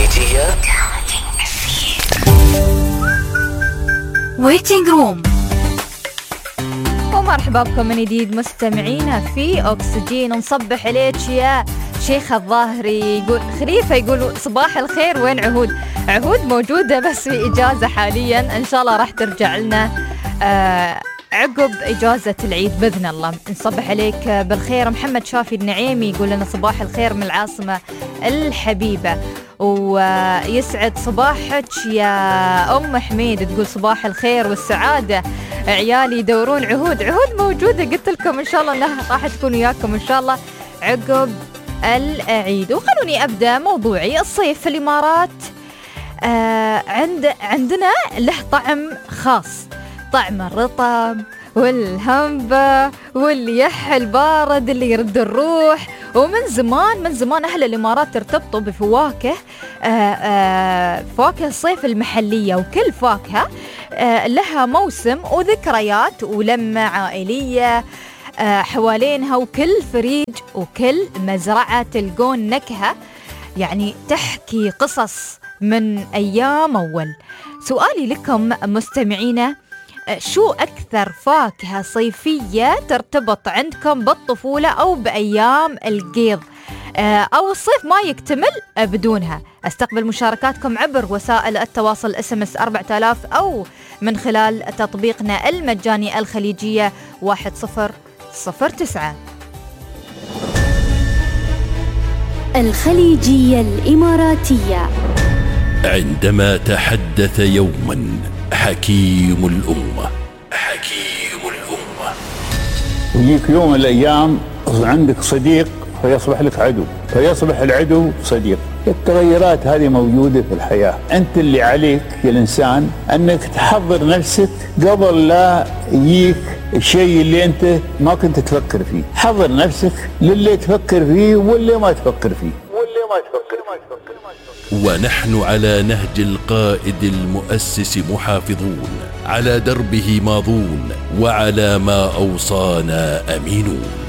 الخليجية ويتنج روم. ومرحبا بكم من جديد مستمعينا في أكسجين. نصبح عليك يا شيخ الظاهري. يقول خليفة، يقول صباح الخير، وين عهود؟ عهود موجودة بس في إجازة حاليا، إن شاء الله راح ترجع لنا عقب إجازة العيد بإذن الله. نصبح عليك بالخير. محمد شافي النعيمي يقول لنا صباح الخير من العاصمة الحبيبة، ويسعد صباحك يا أم حميد، تقول صباح الخير والسعادة، عيالي يدورون عهود. عهود موجودة، قلت لكم إن شاء الله أنها راح تكون وياكم إن شاء الله عقب العيد. وخلوني أبدأ موضوعي. الصيف في الإمارات عندنا له طعم خاص، طعم الرطب والهمبة واليح البارد اللي يرد الروح. ومن زمان أهل الإمارات ترتبطوا بفواكه فواكه الصيف المحلية، وكل فاكهة لها موسم وذكريات ولمة عائلية حوالينها، وكل فريج وكل مزرعة تلقون نكهة يعني تحكي قصص من أيام أول. سؤالي لكم مستمعينا، شو أكثر فاكهة صيفية ترتبط عندكم بالطفولة أو بأيام القيض، أو الصيف ما يكتمل بدونها؟ استقبل مشاركاتكم عبر وسائل التواصل SMS 4000 أو من خلال تطبيقنا المجاني الخليجية 1009. الخليجية الإماراتية. عندما تحدث يوما حكيم الأمة يجيك يوم من الأيام عندك صديق فيصبح لك عدو، فيصبح العدو صديق. التغيرات هذه موجودة في الحياة. أنت اللي عليك يا الإنسان أنك تحضر نفسك قبل لا يجيك الشيء اللي أنت ما كنت تفكر فيه. حضر نفسك للي تفكر فيه واللي ما تفكر فيه. ونحن على نهج القائد المؤسس محافظون، على دربه ماضون، وعلى ما أوصانا أمينون.